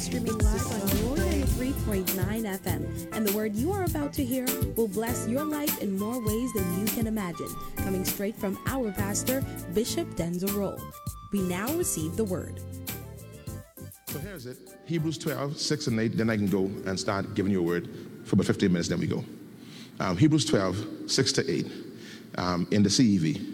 streaming live on your 93.9 FM. And the word you are about to hear will bless your life in more ways than you can imagine. Coming straight from our pastor, Bishop Denzel Rolle. We now receive the word. So here's it. Hebrews 12, 6 and 8. Then I can go and start giving you a word for about 15 minutes. Then we go. Hebrews 12, 6 to 8 in the CEV.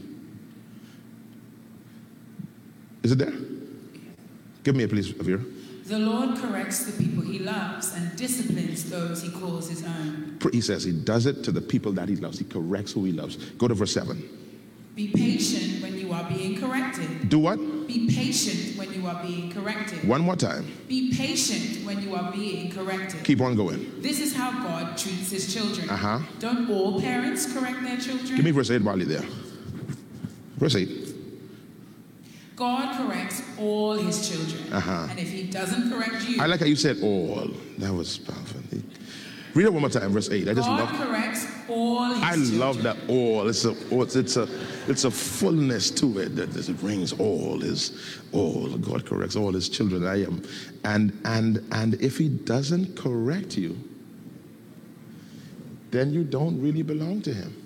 Is it there? Give me a please, Avira. The Lord corrects the people he loves and disciplines those he calls his own. He says he does it to the people that he loves. He corrects who he loves. Go to verse 7. Be patient when you are being corrected. Do what? Be patient when you are being corrected. One more time. Be patient when you are being corrected. Keep on going. This is how God treats his children. Uh-huh. Don't all parents correct their children? Give me verse 8 while you're there. Verse 8. God corrects all his children. Uh-huh. And if he doesn't correct you... I like how you said all. That was powerful. Read it one more time, verse 8. God corrects all his children. I love that all. It's a fullness to it that it brings all is all. God corrects all his children. And if he doesn't correct you, then you don't really belong to him.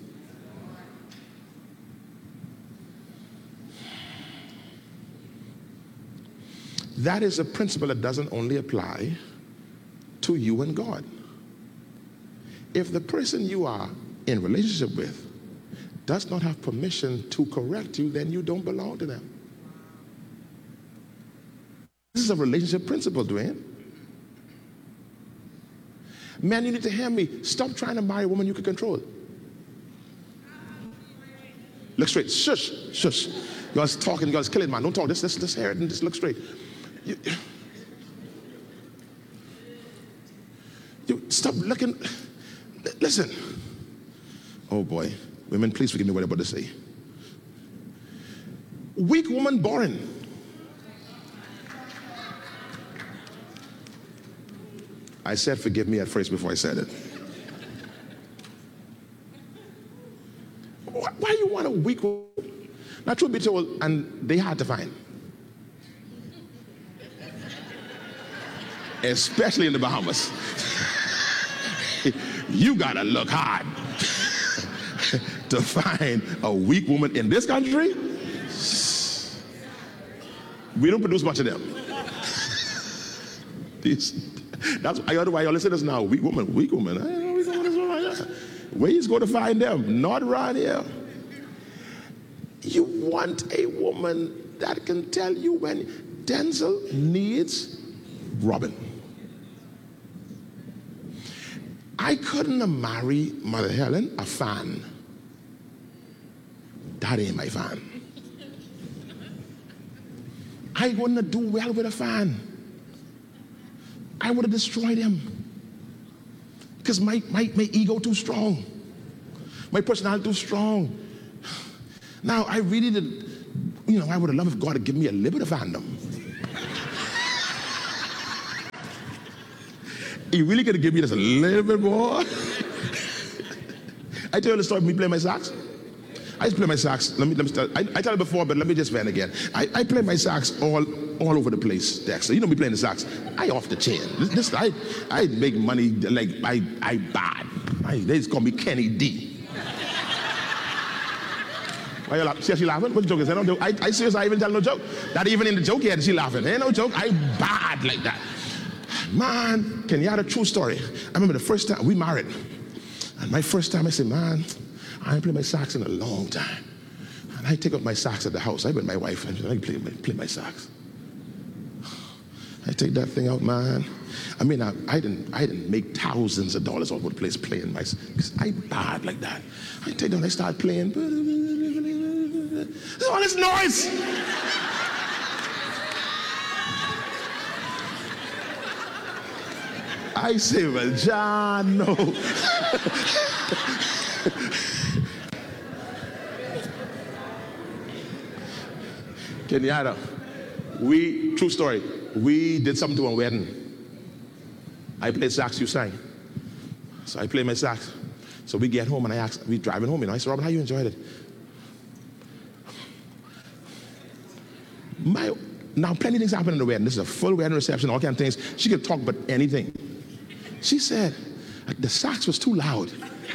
That is a principle that doesn't only apply to you and God. If the person you are in relationship with does not have permission to correct you, then you don't belong to them. This is a relationship principle, Dwayne. Man, you need to hear me. Stop trying to marry a woman you can control. Look straight. Shush, shush. You guys talking, you guys killing, man. Don't talk. Just hear it and just look straight. You stop looking. Listen. Oh boy. Women, please forgive me what I'm about to say. Weak woman, boring. I said forgive me at first before I said it. Why you want a weak woman? Now, truth be told, and they hard to find. Especially in the Bahamas. You gotta look hard to find a weak woman in this country. We don't produce much of them. That's why y'all listen to us now. Weak woman. Where you go to find them? Not around here. You want a woman that can tell you when Denzel needs Robin. I couldn't have married Mother Helen, a fan. That ain't my fan. I wouldn't do well with a fan. I would have destroyed him. Because my ego too strong. My personality too strong. Now, I really did, I would have loved if God had given me a little bit of fandom. He really could have given me just a little bit more. I tell you the story of me playing my sax. I used to play my sax. Let me start. I told it before, but let me just vent again. I play my sax all over the place, Dexter. You know me playing the sax. I off the chain. I make money like I bad. They just call me Kenny D. Why you laughing? See how she laughing? What the joke is? I seriously, I even tell no joke. Not even in the joke yet, she laughing. Ain't no joke. I bad like that. Man, can you have a true story? I remember the first time we married. And my first time I said, man, I ain't played my sax in a long time. And I take out my sax at the house. I with my wife and I play my sax. I take that thing out, man. I mean, I didn't make thousands of dollars all over the place playing my sax. Because I bad like that. I take down, I start playing. There's all this noise. I say, well, John, no. Kenyatta, true story, we did something to a wedding. I played sax, you sang. So I play my sax. So we get home and we driving home, I said, Robin, how you enjoyed it? Now, plenty of things happen in the wedding. This is a full wedding reception, all kinds of things. She could talk about anything. She said, the sax was too loud.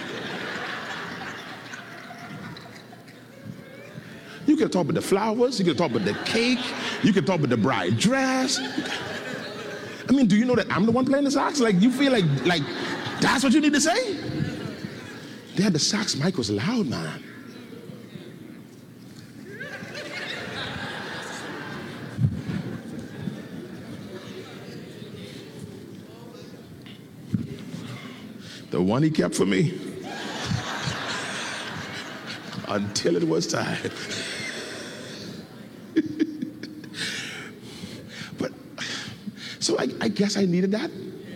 You could talk about the flowers, you could talk about the cake, you could talk about the bride dress. I mean, do you know that I'm the one playing the sax? Like, you feel like that's what you need to say? They had the sax mic was loud, man. The one he kept for me until it was time. But so I guess I needed that.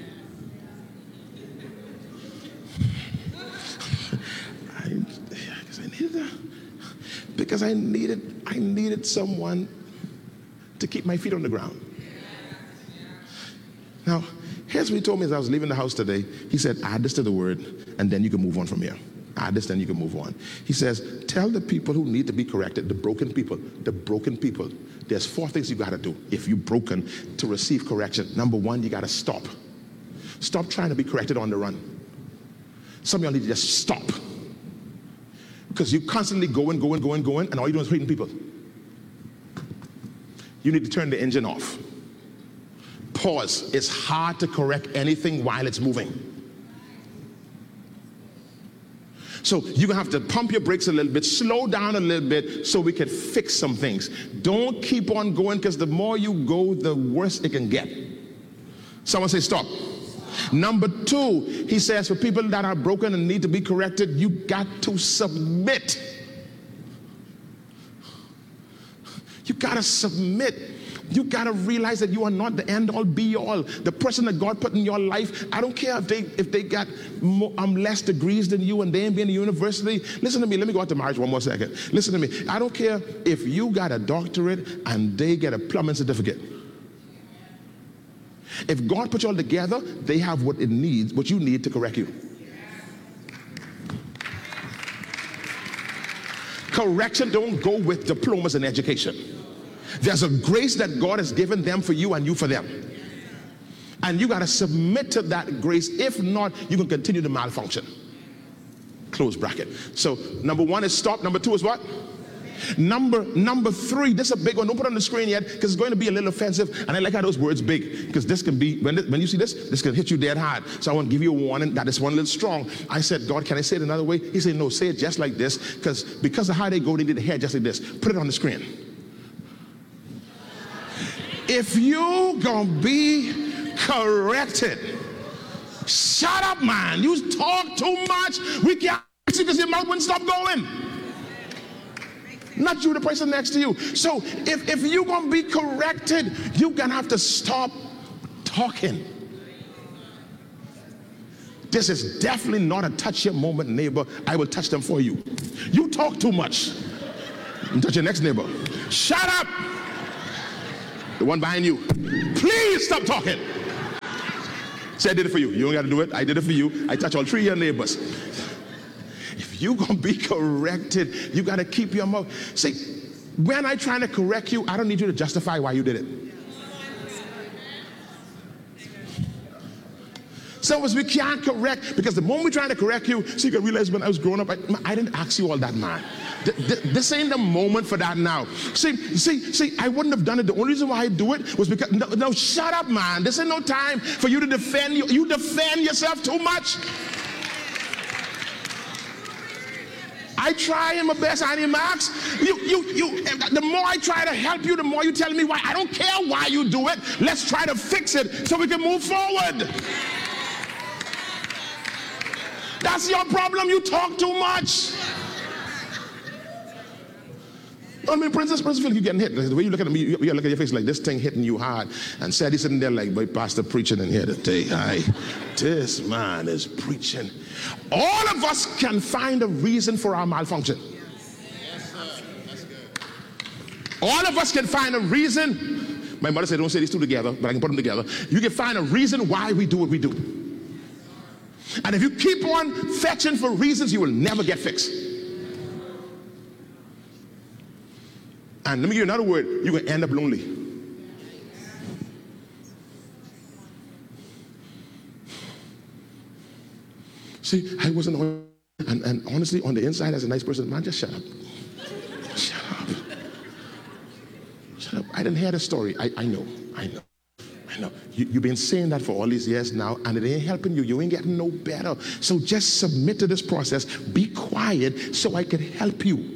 I guess I needed that because I needed someone to keep my feet on the ground. Now, here's what he told me as I was leaving the house today. He said, add this to the word, and then you can move on from here. Add this, then you can move on. He says, tell the people who need to be corrected, the broken people, there's 4 things you got to do if you're broken to receive correction. Number 1, you got to stop. Stop trying to be corrected on the run. Some of y'all need to just stop. Because you constantly going, and all you're doing is hurting people. You need to turn the engine off. Pause. It's hard to correct anything while it's moving. So you're going to have to pump your brakes a little bit, slow down a little bit so we can fix some things. Don't keep on going because the more you go, the worse it can get. Someone say stop. Number 2, he says for people that are broken and need to be corrected, you got to submit. You got to submit. You got to realize that you are not the end all be all. The person that God put in your life, I don't care if they got less degrees than you and they ain't been in university. Listen to me. Let me go out to marriage one more second. Listen to me. I don't care if you got a doctorate and they get a plumbing certificate. If God put you all together, they have what you need to correct you. Correction don't go with diplomas in education. There's a grace that God has given them for you and you for them. And you got to submit to that grace. If not, you can continue to malfunction. Close bracket. So number 1 is stop. Number 2 is what? Number 3, this is a big one. Don't put it on the screen yet because it's going to be a little offensive. And I like how those words big because this can be, when you see this can hit you dead hard. So I want to give you a warning that is one little strong. I said, God, can I say it another way? He said, no, say it just like this because of how they go, they did the hair just like this. Put it on the screen. If you gonna be corrected, shut up, man. You talk too much. We can't see because your mouth wouldn't stop going. Not you, the person next to you. So if you're gonna be corrected, you're gonna have to stop talking. This is definitely not a touch your moment neighbor. I will touch them for you. You talk too much. You touch your next neighbor. Shut up. The one behind you, please stop talking. Say I did it for you. You don't got to do it. I did it for you. I touch all 3 of your neighbors. If you're going to be corrected, you got to keep your mouth. See, when I'm trying to correct you, I don't need you to justify why you did it. Some of us, we can't correct because the moment we're trying to correct you, so you can realize when I was growing up, I didn't ask you all that, man. This ain't the moment for that now. See, I wouldn't have done it. The only reason why I do it was because, no, shut up, man. This ain't no time for you to defend you. You defend yourself too much. I try my best, Annie Max. The more I try to help you, the more you tell me why. I don't care why you do it. Let's try to fix it so we can move forward. That's your problem. You talk too much. I mean, Princess Phil, you getting hit. The way you look at me, you look at your face like this thing hitting you hard. And Sadie sitting there like, boy, Pastor preaching in here today. This man is preaching. All of us can find a reason for our malfunction. Yes, sir. That's good. All of us can find a reason. My mother said, don't say these two together, but I can put them together. You can find a reason why we do what we do. And if you keep on fetching for reasons, you will never get fixed. And let me give you another word. You're going to end up lonely. See, I wasn't on, and honestly, on the inside, as a nice person, man, just shut up. Shut up. Shut up. I didn't hear the story. I know. You've been saying that for all these years now, and it ain't helping you. You ain't getting no better. So just submit to this process. Be quiet so I can help you.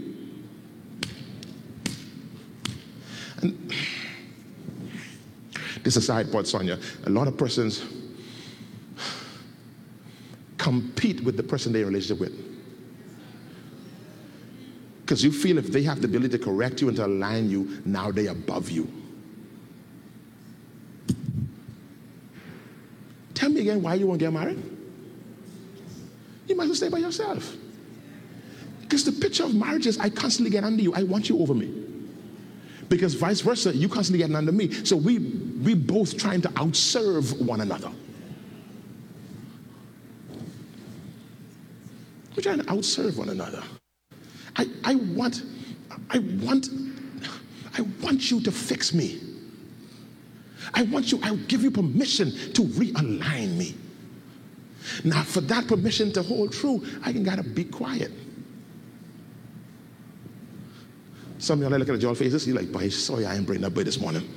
And this is a side part, Sonia. A lot of persons compete with the person they're in a relationship with. Because you feel if they have the ability to correct you and to align you, now they're above you. Tell me again why you won't get married. You might as well stay by yourself. Because the picture of marriage is I constantly get under you. I want you over me. Because vice versa, you constantly getting under me. So we both trying to outserve one another. We're trying to outserve one another. I want you to fix me. I'll give you permission to realign me. Now, for that permission to hold true, I gotta be quiet. Some of y'all are looking at your faces, you're like, boy, sorry I ain't bringing that boy this morning.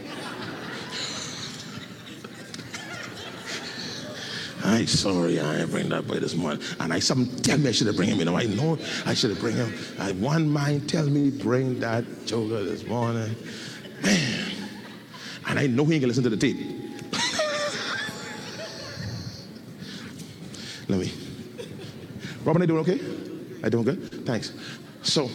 I'm sorry I ain't bring that boy this morning. And something tell me I should have bring him. You know, I know I should have bring him. One mind tell me bring that joker this morning. Man. And I know he ain't gonna listen to the tape. Let me. Robin, I doing okay? I doing good? Thanks. So,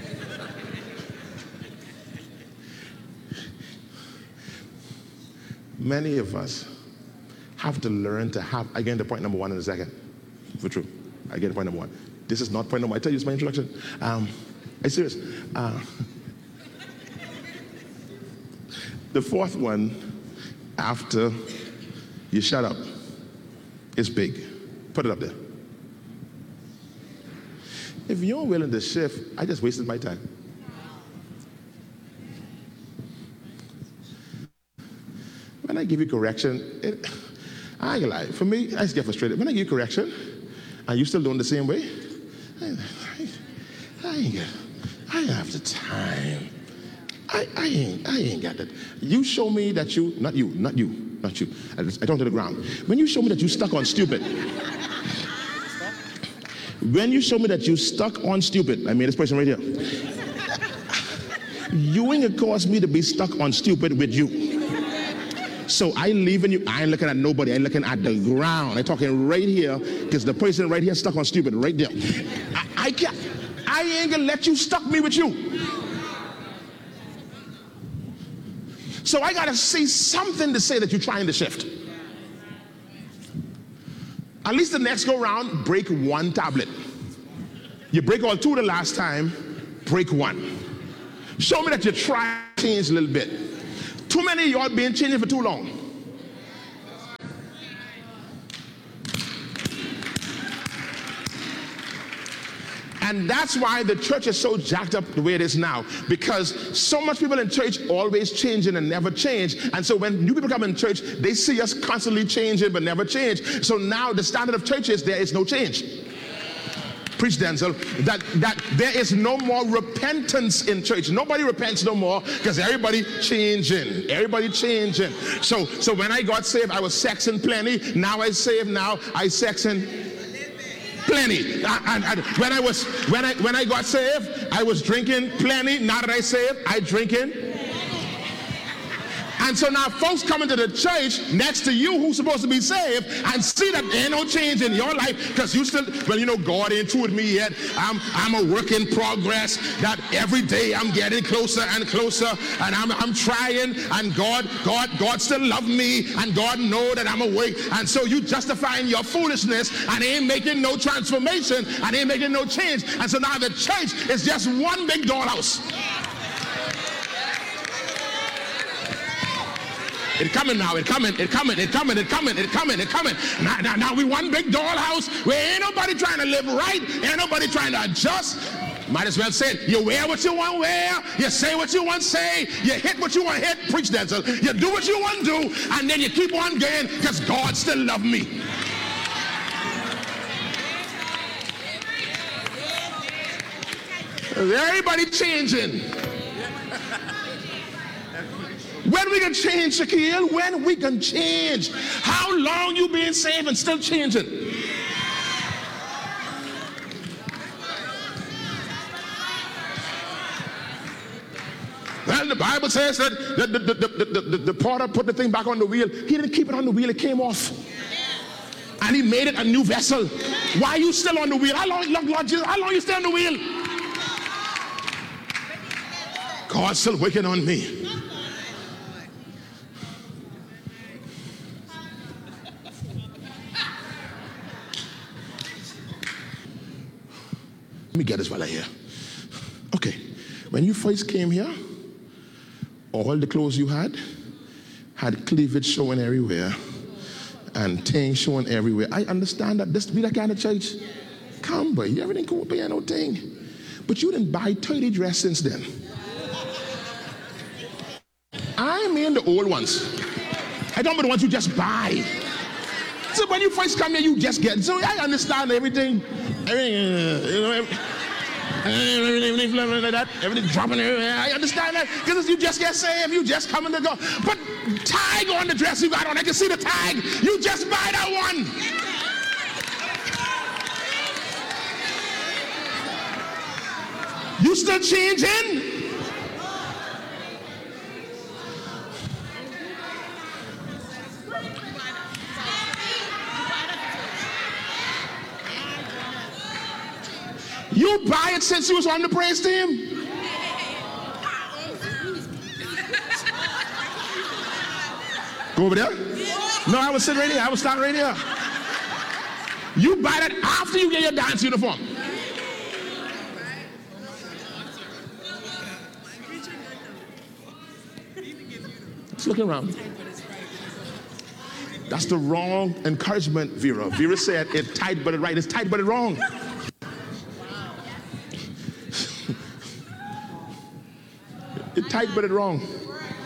many of us have to learn to have, I get to point number one in a second. For true. I get to point number one. This is not point number one. I tell you, it's my introduction. I'm serious. The fourth one, after you shut up, is big. Put it up there. If you're willing to shift, I just wasted my time. When I give you correction, I ain't gonna lie. For me, I just get frustrated. When I give you correction, and you still doing the same way, I ain't have the time. I ain't got that. You show me that you, not you. I don't to the ground. When you show me that you stuck on stupid. When you show me that you stuck on stupid, I mean this person right here. You ain't gonna cause me to be stuck on stupid with you. So I leaving you, I ain't looking at nobody, I'm looking at the ground. I'm talking right here, because the person right here stuck on stupid, right there. I ain't gonna let you stuck me with you. So I gotta see something to say that you're trying to shift. At least the next go round, break one tablet. You break all two the last time, break one. Show me that you try to change a little bit. Too many of y'all been changing for too long. And that's why the church is so jacked up the way it is now. Because so much people in church always changing and never change. And so when new people come in church, they see us constantly changing but never change. So now the standard of church is there is no change. Preach, Denzel, that there is no more repentance in church. Nobody repents no more because everybody changing. Everybody changing. So when I got saved, I was sexing plenty. Now I saved, now I sexing plenty. And when I got saved, I was drinking plenty. Now that I saved, I drinking. And so now folks coming to the church next to you who's supposed to be saved and see that there ain't no change in your life because you still, well, you know, God ain't through with me yet. I'm a work in progress, that every day I'm getting closer and closer, and I'm trying, and God still love me, and God know that I'm awake. And so you justifying your foolishness and ain't making no transformation and ain't making no change. And so now the church is just one big dollhouse. It's coming now, it's coming. Now we one big dollhouse where ain't nobody trying to live right, ain't nobody trying to adjust. Might as well say it. You wear what you want to wear, you say what you want to say, you hit what you want to hit, preach that. You do what you want to do, and then you keep on going because God still loves me. Everybody changing. When we can change, Shaquille? When we can change? How long you been saved and still changing? Well, the Bible says that the potter put the thing back on the wheel. He didn't keep it on the wheel, it came off. And he made it a new vessel. Why are you still on the wheel? How long, Lord Jesus, how long are you still on the wheel? God's still working on me. Let me get this while I'm here. Okay, when you first came here, all the clothes you had cleavage showing everywhere and things showing everywhere. I understand that this be that kind of church. Come, boy, everything cool, but no thing. But you didn't buy 30 dresses since then. I mean the old ones. I don't mean the ones you just buy. So when you first come here, you just get. So I understand everything. Everything like that, everything dropping everywhere. I understand that because you just get saved, you just coming to go. But tag on the dress you got on, I can see the tag. You just buy that one. You still changing? You buy it since you was on the praise team. Go over there? No, I was sitting right here. I was standing right here. You buy that after you get your dance uniform. Just looking around. That's the wrong encouragement, Vera. Vera said it's tight but it's right. It's tight but it's wrong. It's tight but it's wrong.